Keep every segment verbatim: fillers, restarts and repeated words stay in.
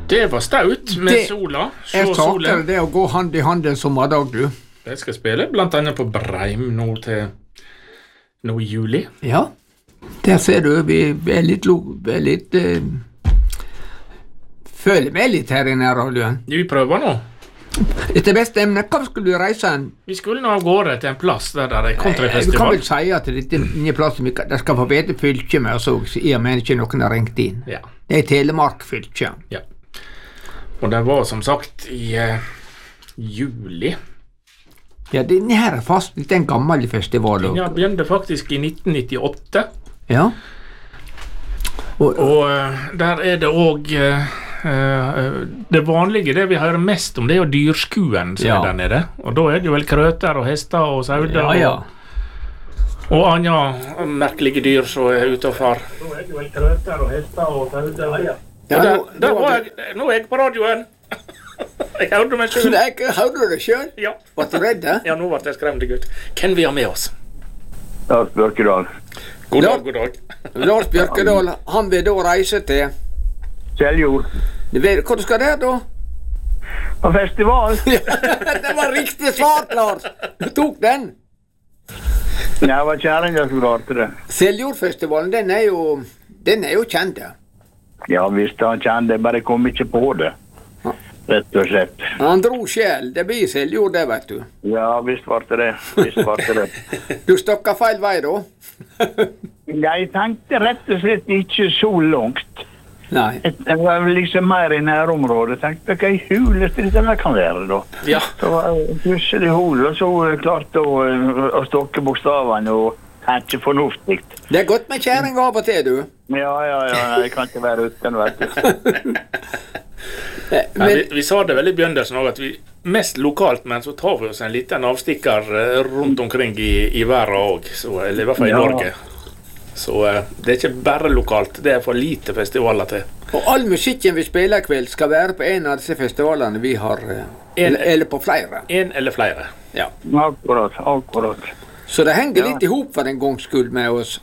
Det var staut med Det sola. Jeg Så starter solen. det å gå hand i hand en sommerdag, du. Jeg skal spille blant annet på Breim nå til nå i juli. Ja, der ser du, vi, vi er litt, lo- vi er litt eh, føler med litt her i nærradioen. Vi prøver nå. Etter beste emne, hva skulle du reise en? Vi skulle nå av gårde til en plass der det er Eh, Vi kan countryfestival. vel si at dette nye plassen vi kan- det skal få vite fylke med oss også, i og med ikke noen har ringt inn. Ja, Det er Telemark fylke. ja. Og det var som sagt i eh, juli. Ja, denne her er fast litt en gammel festival. Den Og, begynte faktisk i nitten nittiåtte. ja. Og, Og eh, der er det òg eh, eh, det vanlige, det vi hører mest om, det er jo dyrskuen som Ja. er der nede. Og da er det jo vel krøter og hester og sauder ja, ja. og, og andre merkelige dyr som er ute og far. Da er det jo vel krøter og hester og sauder. Ja. Ja, Og der, nå- der nå- var jeg, nå er jeg på radioen. Jeg hørte meg selv. Nei, hørte du det sjøl? Ja. Var du redd? eh? Ja, nå ble jeg skremt, gutt. Hvem vi har med oss? Lars Bjørkedal. God Ja. dag, god dag. Lars Bjørkedal, han vil da reise til Seljord. Du vet, Hva du skal der, da? På festival? Det var riktig svart, Lars! Du tok den. Nei, det var kjæringa som klarte det. Seljordfestivalen, den er jo Den er jo kjent, ja. Ja visst, han kjente det, bare kom ikke på det. Rett og slett. Han dro sjel. Det blir Seljord, det, vet du. Ja, visst var det det. Visst var det det. Du stokka feil vei, da? Jeg tenkte rett og slett ikke så langt. Nei. Jeg var liksom mer i nærområdet. Jeg tenkte, hva i huleste dette der kan være, da? Ja. Så var jeg plutselig i hodet, og så klarte å, å stokke bokstavene og tenke fornuftig. Det er godt med kjæring av og til, du. Ja, ja, ja, nei, jeg kan ikke være uten, vet du. Eh, Nei, vi, Men vi sa det vel i begynnelsen også, at vi mest lokalt, men så tar vi oss en liten avstikker eh, rundt omkring i, i verden også, eller i hvert fall i Ja. Norge. Så eh, det er ikke bare lokalt, det er for lite festivaler til. og all musikken vi spiller i kveld, skal være på en av disse festivalene vi har eh, En- Eller, eller på flere. En eller flere. Ja. Akkurat, akkurat. Så det henger Ja. litt i hop for en gangs skyld med oss.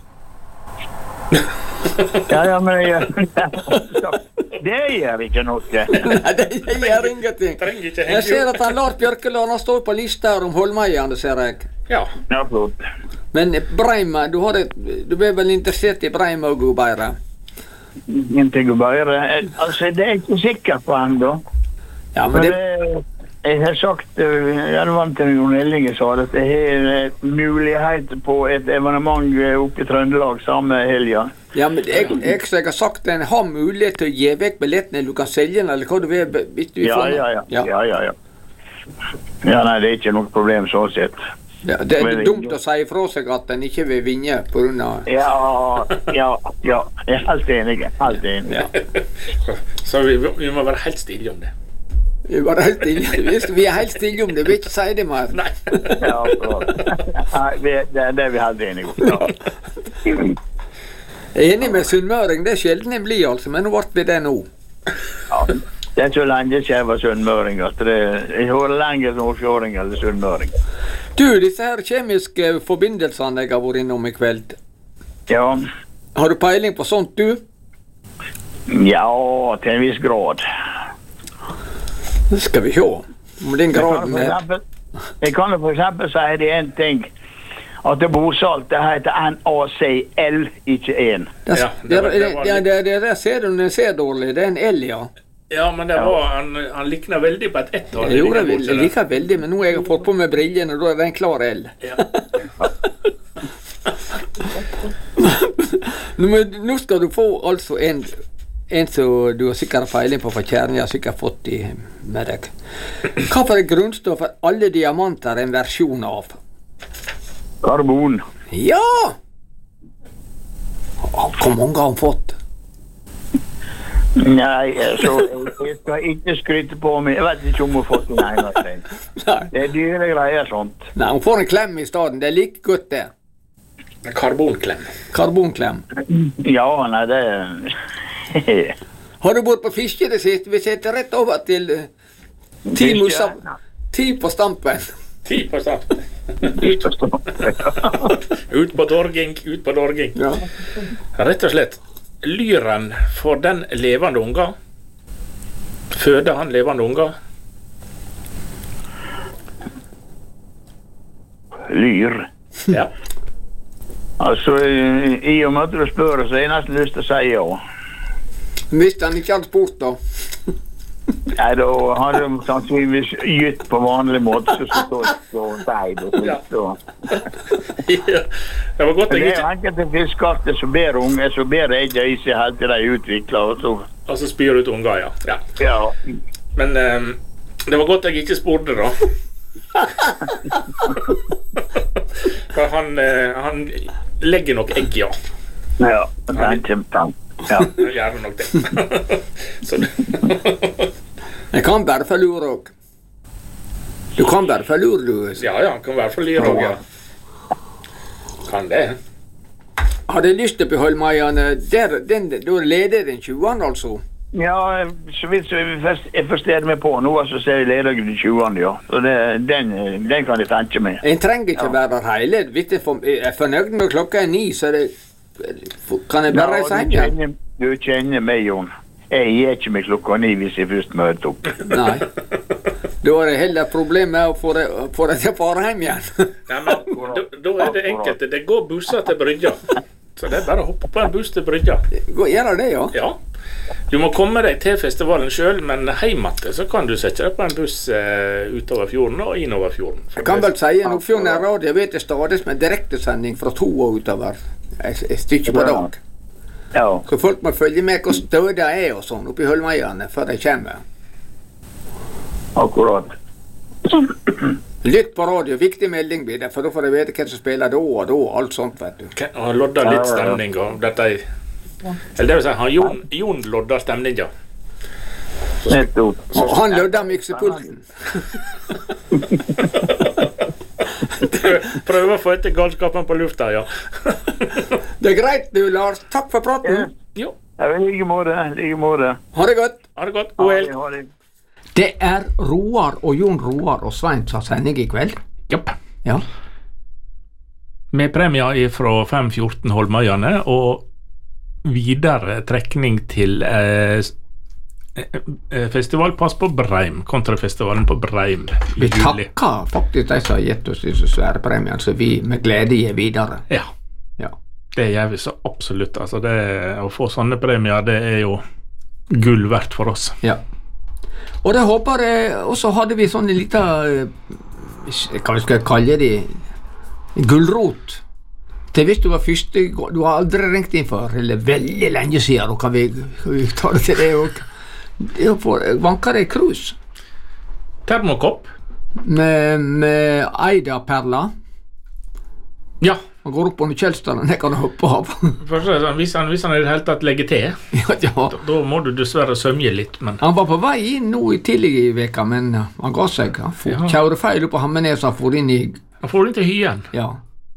Ja, ja, men jeg, det gjør ikke noe. Nei, det gjør ingenting. Trenger ikke Jeg henge ser at han Lars Bjørkeland han står på lista her om Holmeierne, ser jeg. Ja, Ja, flott. Men Breima, du, har et, du er vel interessert i Breima og Gobeire? Ingenting å bare. Altså, det er jeg ikke sikker på ennå. Ja, men Men det, det, jeg har sagt, eh, jeg vant til Jon Ellinge sa det, at jeg har eh, mulighet på et evenement eh, oppe i Trøndelag samme helga. ja, men jeg, jeg, som jeg har sagt, den har mulighet til å gi vekk billettene, eller du kan selge den, eller hva du vil. Hvis du Ja, får den. ja, ja. Ja, ja, ja. Ja, nei, det er ikke noe problem sånn sett. Ja, det er Men- dumt å si ifra seg at den ikke vil vinne på grunn av Ja, ja, ja. Jeg er helt enig. Helt enig. ja. så vi, vi må være helt stille om det. Vi er helt stille, vi er helt stille om det, vi vil ikke si det mer. Nei. Ja, akkurat. Nei, vi- det, det er vi helt enige om. Ja. Jeg er enig med sunnmøring, det er sjelden en blir, altså, men nå ble vi det nå. Ja. Det er så lenge siden jeg var sunnmøring at det, jeg hører lenger som årsjåring eller sunnmøring. Du, disse her kjemiske forbindelsene jeg har vært innom i kveld, Ja, har du peiling på sånt, du? ja, til en viss grad. Det skal vi se. Om den Jeg kan graden for er eksempel, jeg kan jo for eksempel si det en ting, at det borsalt det heter N A C L, ikke en. det, Ja, det, det var- det, det var det, litt- det, det, det ser du når den ser dårlig, det er en L, ja. Ja, men det var, han, han likner veldig på et ett-tall. Jeg gjorde det vel- jeg liker veldig, men nå har jeg fått på meg brillene, og da er det en klar L. Ja. Nå, men, nå skal du få altså en, en som du har sikkert peiling på, for kjernen har sikkert fått i med deg. Hva for et grunnstoff er alle diamanter en versjon av? Karbon. Ja! Hvor mange har han fått? Nei, så jeg skal ikke skryte på meg. Jeg vet ikke om hun har fått en eneste. Nei. Det er dyre greier sånt. Nei, hun får en klem i stedet. Det er like godt, det. Karbonklem. Karbonklem. Ja, nei, det Har du vært på fiske det siste? Vi setter rett over til eh, ti musa. Ti på stampen. Ti på start. Ut på dorging, ut på dorging. Ja. Rett og slett. Lyren for den levende unga. Føder han levende unger? Lyr. Ja. Altså, i, i og med at du spør, så har jeg nesten lyst til å si ja. Hvis han ikke hadde spurt da. Nei, da hadde de sannsynligvis gitt på vanlig måte, så står det og seid og slikt. Ja. Det var godt jeg Det ikke... er enkelte fiskarter som ber unge, så ber egget i seg helt til de utvikler, og så... Og så spyr ut unger, ja. Ja. Ja. Men um, det var godt jeg ikke spurte da. For han, uh, han legger nok egg, ja. Ja, det er kjempetank. Ja. Han gjør nok det. Så det... Jeg kan bare få lure også. Du kan bare få lure, du. Ja, ja, han kan i hvert fall lire også, ja. Kan det. Hadde jeg lyst til å beholde Marianne, der, den, da leder den tjuende, altså. Ja, så vidt jeg forstår meg på nå, så ser jeg leder den tjuende, ja. Så det, den, den kan jeg tenke meg. En trenger ikke ja. være hele. Hvis jeg er fornøyd med klokka er ni, så det, kan jeg bare reise hjem. Ja, du kjenner, du kjenner meg, Jon. Jeg gir ikke meg klokka ni hvis jeg først møter opp. Nei. Da er det heller problem med å få det, få det til å fare hjem igjen. Ja, men da, da er det enkelt. Det går busser til Brygja. Så det er bare å hoppe på en buss til Brygja. Gjør det, ja? Ja. Du må komme deg til festivalen selv, men hjemme så kan du sette deg på en buss uh, utover fjorden og innover fjorden. Jeg kan vel si en oppfjorden er radio, jeg vet det stadig med direktesending fra to og utover. Et stykke på dag. Ja. Så folk må følge med hvor støde er og sånn oppi Holmeierne før de kommer. Akkurat. Lytt på radio, viktig melding blir det, for da får jeg vite hvem som spiller da og da, alt sånt, vet du. Og lodda litt stemning, og dette er... Eller det vil si, han Jon, Jon lodda stemninga. Og han lodda miksepulten. Prøv å få etter galskapen på lufta, ja. Det er greit du, Lars. Takk for praten. Jo. Ja, like måte, like måte. Ha det godt. Ha det godt, god helg. Det er Roar og Jon Roar og Svein som har sending i kveld. Jopp. Ja. Med premier fra fem fjorten Holmøyane og videre trekning til eh, festivalpass på Breim, kontrafestivalen på Breim i Vi juli. takker faktisk de som har gitt oss disse svære premiene, så vi med glede gir videre. Ja. Ja. Det gjør vi så absolutt. Altså det, å få sånne premier, det er jo gull verdt for oss. Ja. Og det håper jeg, og så hadde vi sånn en liten, hva vi skal kalle det, gullrot. Det hvis du var første, du har aldri ringt inn for, eller veldig lenge siden, og kan vi, kan vi ta det til det også. Det for vanker det krus. Termokopp. Med, med Eida-perla. Ja. Han går opp under kjelsteren, det kan du hoppe av. For så, hvis, han, hvis han i det hele tatt legger til, ja, ja. Da, da må du dessverre sømje litt. Men... Han var på vei inn nå i tidligere i veka, men han ga seg. Han for, ja. kjører feil opp på Hammernes, han får inn i... Han får inn til Hyen. Ja.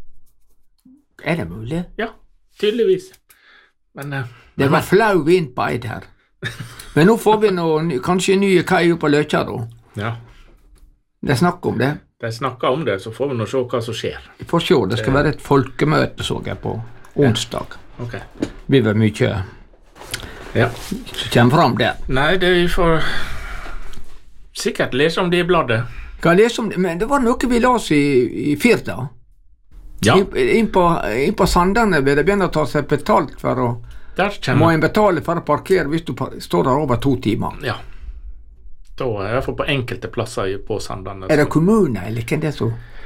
Er det mulig? Ja, tydeligvis. Men... Uh, det var flau vind på Eid her. Men nå får vi noe, kanskje nye kai på Løkja da. Ja. Det er snakk om det. De snakker om det, så får vi nå se hva som skjer. Vi får se, det skal være et folkemøte, så jeg på onsdag. Ja. Ok. Vi var mye ja. som kommer frem der. Nei, det vi får sikkert lese om det i bladet. Kan lese om det, men det var noe vi las i, i Firda. Ja. Inn, inn, på, inn på Sandane vil det begynne å ta seg betalt for å Der kommer... må en betale for å parkere hvis du står der over to timer. Ja. Da er jeg i hvert fall på enkelte plasser på Sandane. Er det kommune, eller hvem det er så?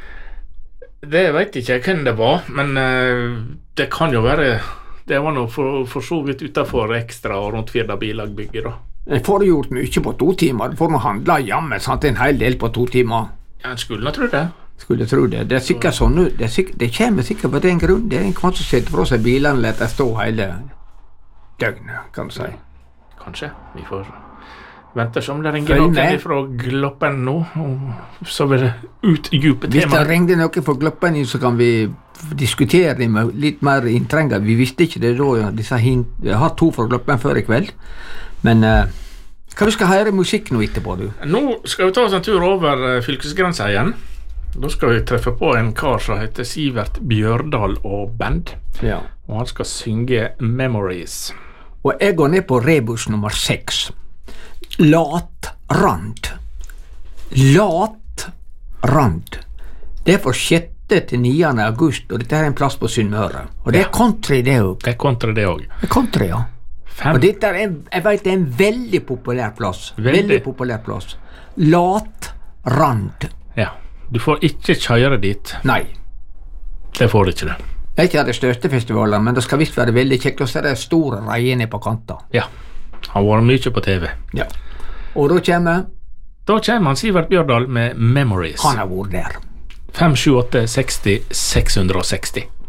Det vet ikke jeg hvem det var, men uh, det kan jo være, det var noe for, for så vidt utenfor ekstra og rundt Firda bilagbygget da. En får gjort mye på to timer, du får nå handla jammen, sant, en hel del på to timer. Ja, en skulle nå tro det. Skulle tro det. Det er sikkert sånn, det, er sikkert, det kommer sikkert på den grunn, det er en kvann som setter fra seg bilene, let det stå hele døgnet, kan du si. Kanskje, vi får vente som det ringer noen fra Gloppen nå, og så vil det utdype temaet. Hvis det ringer noen fra Gloppen, så kan vi diskutere det med litt mer inntrenger. Vi visste ikke det da, disse hint, jeg har to fra Gloppen før i kveld, men uh, hva vi skal høre musikk nå etterpå, du? Nå skal vi ta oss en tur over uh, fylkesgrensa igjen. Da skal vi treffe på en kar som heter Sivert Bjørdal og band, ja. Og han skal synge Memories. Og jeg går ned på rebus nummer seks. Latrand. Latrand. Det er fra sjette til niende august, og dette er en plass på Sunnmøre. Og det er country, det òg. Det er kontra det òg. Det er country, ja. Fem. Og dette er, en- jeg vet det er en veldig populær plass. Veldig. Veldig populær plass. Latrand. Ja. Du får ikke kjøre dit. Nei. Det får du ikke, det. Det er ikke de største festivalene, men det skal visst være veldig kjekt. Og så er det store reier nede på kanten. Ja. Har vært mye på T V. Ja. Og da kommer Da kommer han Sivert Bjørdal med Memories. han har vært der. fem sju åtte seksti seks hundre og seksti.